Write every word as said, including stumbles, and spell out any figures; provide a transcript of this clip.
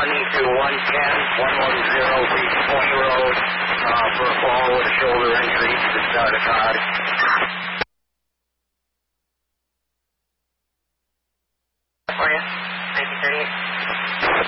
one to one ten, one one zero Beach Point Road, uh, for a fall with a shoulder injury to the start of car. For you, nineteen thirty-eight.